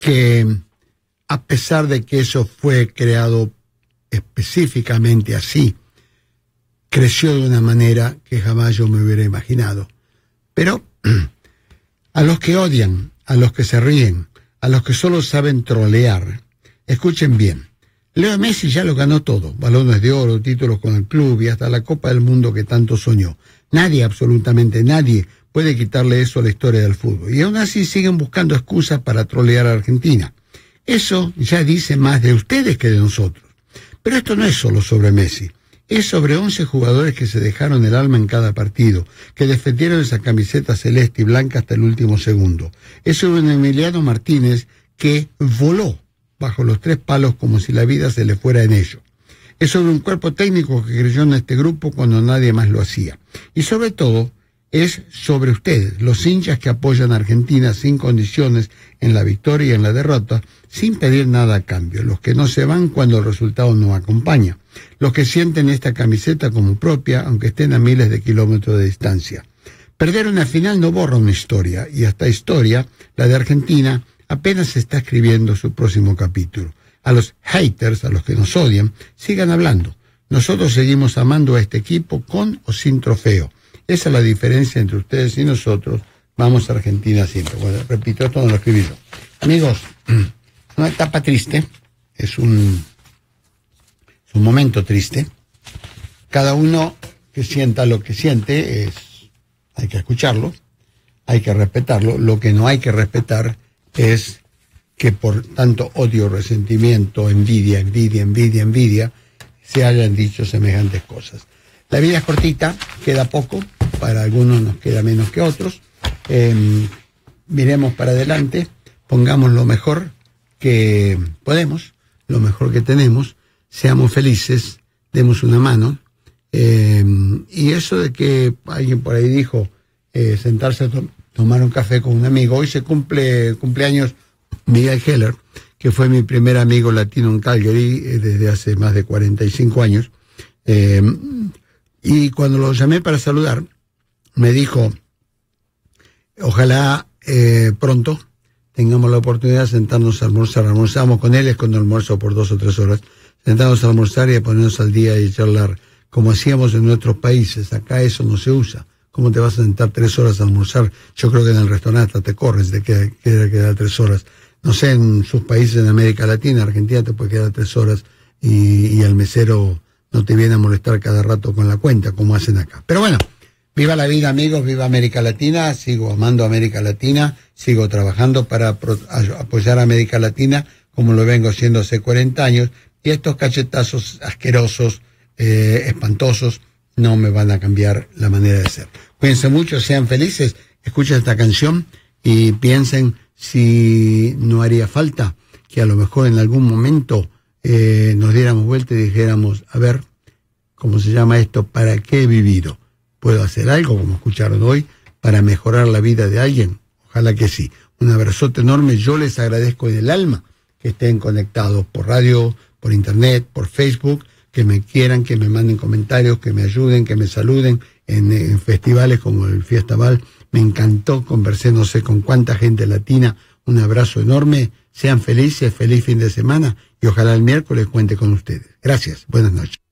que a pesar de que eso fue creado específicamente así, creció de una manera que jamás yo me hubiera imaginado. Pero a los que odian, a los que se ríen, a los que solo saben trolear, escuchen bien. Leo Messi ya lo ganó todo, balones de oro, títulos con el club y hasta la Copa del Mundo que tanto soñó. Nadie, absolutamente nadie, puede quitarle eso a la historia del fútbol. Y aún así siguen buscando excusas para trolear a Argentina. Eso ya dice más de ustedes que de nosotros. Pero esto no es solo sobre Messi. Es sobre 11 jugadores que se dejaron el alma en cada partido, que defendieron esa camiseta celeste y blanca hasta el último segundo. Es sobre un Emiliano Martínez que voló bajo los 3 palos como si la vida se le fuera en ello. Es sobre un cuerpo técnico que creyó en este grupo cuando nadie más lo hacía. Y sobre todo, es sobre ustedes, los hinchas que apoyan a Argentina sin condiciones en la victoria y en la derrota, sin pedir nada a cambio, los que no se van cuando el resultado no acompaña, los que sienten esta camiseta como propia, aunque estén a miles de kilómetros de distancia. Perder una final no borra una historia, y esta historia, la de Argentina, apenas está escribiendo su próximo capítulo. A los haters, a los que nos odian, sigan hablando. Nosotros seguimos amando a este equipo con o sin trofeo. Esa es la diferencia entre ustedes y nosotros. Vamos a Argentina siempre. Bueno, repito, esto no lo escribí yo. Amigos, una etapa triste, es un momento triste. Cada uno que sienta lo que siente, hay que escucharlo, hay que respetarlo. Lo que no hay que respetar es que por tanto odio, resentimiento, envidia, se hayan dicho semejantes cosas. La vida es cortita, queda poco, para algunos nos queda menos que otros. Miremos para adelante, pongamos lo mejor que podemos, lo mejor que tenemos, seamos felices, demos una mano. Y eso de que alguien por ahí dijo, sentarse a tomar un café con un amigo, hoy se cumpleaños Miguel Heller, que fue mi primer amigo latino en Calgary desde hace más de 45 años. Y cuando lo llamé para saludar, me dijo, ojalá pronto tengamos la oportunidad de sentarnos a almorzar. Almorzamos con él, es con almuerzo por 2 o 3 horas, sentarnos a almorzar y a ponernos al día y charlar, como hacíamos en nuestros países. Acá eso no se usa. ¿Cómo te vas a sentar 3 horas a almorzar? Yo creo que en el restaurante te corres de quedar 3 horas. No sé, en sus países en América Latina, Argentina te puede quedar 3 horas y el mesero no te viene a molestar cada rato con la cuenta, como hacen acá. Pero bueno, viva la vida, amigos, viva América Latina, sigo amando a América Latina, sigo trabajando para apoyar a América Latina, como lo vengo haciendo hace 40 años, y estos cachetazos asquerosos, espantosos, no me van a cambiar la manera de ser. Cuídense mucho, sean felices, escuchen esta canción y piensen si no haría falta que a lo mejor en algún momento nos diéramos vuelta y dijéramos, a ver, ¿cómo se llama esto? ¿Para qué he vivido? ¿Puedo hacer algo, como escucharon hoy, para mejorar la vida de alguien? Ojalá que sí. Un abrazote enorme. Yo les agradezco en el alma que estén conectados por radio, por internet, por Facebook, que me quieran, que me manden comentarios, que me ayuden, que me saluden en festivales como el Fiestaval. Me encantó, conversé no sé con cuánta gente latina. Un abrazo enorme. Sean felices, feliz fin de semana y ojalá el miércoles cuente con ustedes. Gracias. Buenas noches.